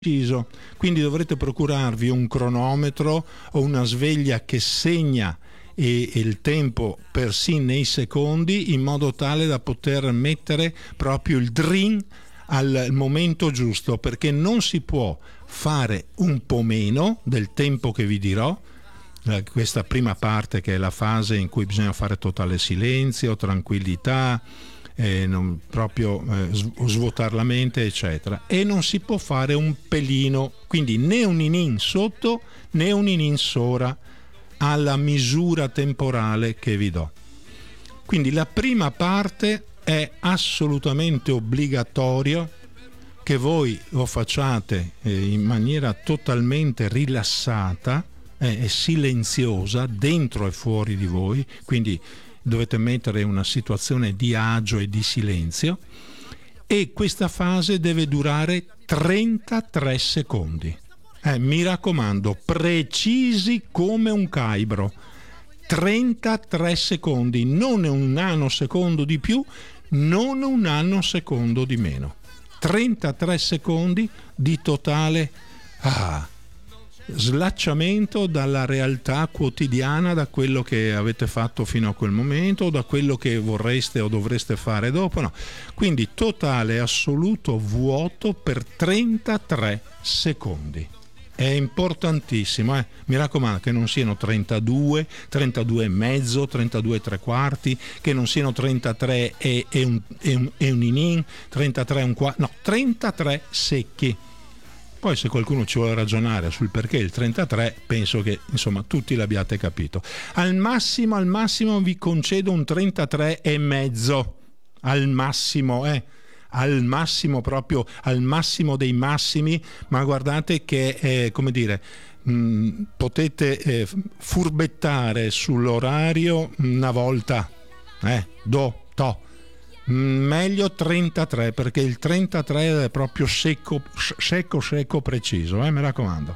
preciso, quindi dovrete procurarvi un cronometro o una sveglia che segna il tempo persino nei secondi, in modo tale da poter mettere proprio il drin al momento giusto, perché non si può fare un po' meno del tempo che vi dirò. Questa prima parte, che è la fase in cui bisogna fare totale silenzio, tranquillità, non proprio svuotare la mente, eccetera, e non si può fare un pelino, quindi né un inin sotto né un inin sopra alla misura temporale che vi do. Quindi la prima parte è assolutamente obbligatorio che voi lo facciate in maniera totalmente rilassata e silenziosa, dentro e fuori di voi, quindi dovete mettere una situazione di agio e di silenzio, e questa fase deve durare 33 secondi. Mi raccomando, precisi come un calibro. 33 secondi, non un nanosecondo di più, non un nanosecondo di meno. 33 secondi di totale slacciamento dalla realtà quotidiana, da quello che avete fatto fino a quel momento, o da quello che vorreste o dovreste fare dopo. No. Quindi totale assoluto vuoto per 33 secondi. È importantissimo, mi raccomando, che non siano 32, 32 e mezzo, 32 e tre quarti, che non siano 33 e un inin, 33 e un quarto, no, 33 secchi. Poi se qualcuno ci vuole ragionare sul perché il 33, penso che insomma tutti l'abbiate capito. Al massimo vi concedo un 33 e mezzo, al massimo, al massimo, proprio al massimo dei massimi, ma guardate che come dire, potete furbettare sull'orario una volta, meglio 33, perché il 33 è proprio secco preciso, mi raccomando.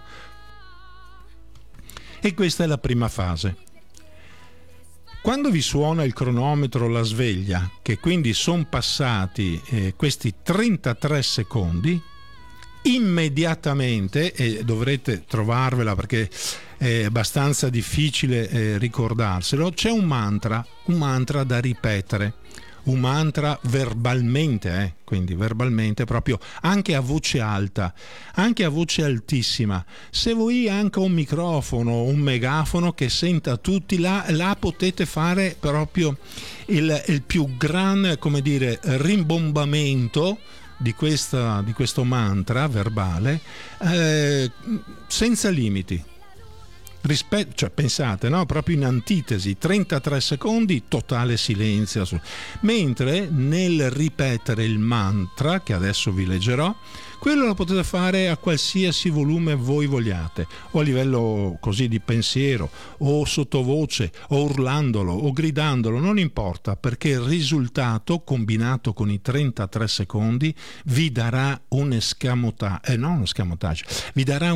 E questa è la prima fase. Quando vi suona il cronometro, la sveglia, che quindi sono passati questi 33 secondi, immediatamente, e dovrete trovarvela perché è abbastanza difficile ricordarselo, c'è un mantra da ripetere, un mantra verbalmente, quindi verbalmente, proprio anche a voce alta, anche a voce altissima. Se voi anche un microfono, un megafono che senta tutti, là potete fare proprio il più gran, come dire, rimbombamento di questo mantra verbale, senza limiti. Cioè, pensate, no? Proprio in antitesi, 33 secondi, totale silenzio. Mentre nel ripetere il mantra, che adesso vi leggerò, quello lo potete fare a qualsiasi volume voi vogliate, o a livello così di pensiero, o sottovoce, o urlandolo, o gridandolo, non importa, perché il risultato, combinato con i 33 secondi, vi darà un escamotage, vi darà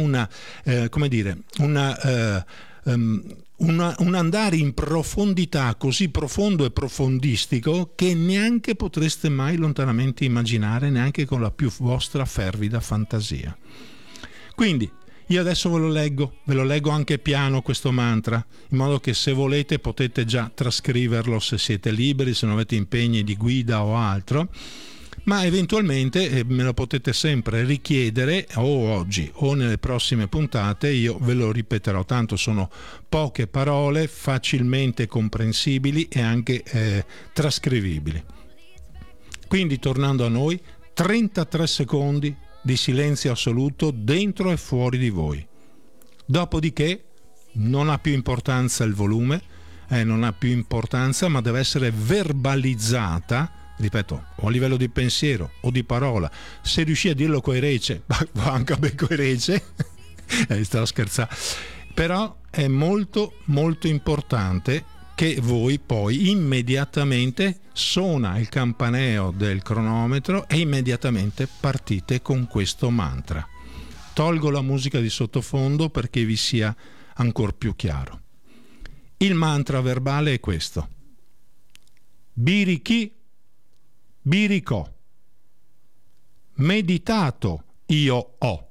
un andare in profondità così profondo e profondistico che neanche potreste mai lontanamente immaginare, neanche con la più vostra fervida fantasia. Quindi io adesso ve lo leggo anche piano questo mantra, in modo che se volete potete già trascriverlo se siete liberi, se non avete impegni di guida o altro, ma eventualmente me lo potete sempre richiedere, o oggi o nelle prossime puntate. Io ve lo ripeterò, tanto sono poche parole, facilmente comprensibili e anche trascrivibili. Quindi, tornando a noi, 33 secondi di silenzio assoluto dentro e fuori di voi. Dopodiché non ha più importanza il volume, non ha più importanza, ma deve essere verbalizzata, ripeto, o a livello di pensiero o di parola. Se riuscì a dirlo coerece, va anche ben coerece, stavo scherzando, però è molto molto importante che voi poi immediatamente suona il campaneo del cronometro e immediatamente partite con questo mantra. Tolgo la musica di sottofondo perché vi sia ancora più chiaro. Il mantra verbale è questo: Biriki Biricò, meditato io ho,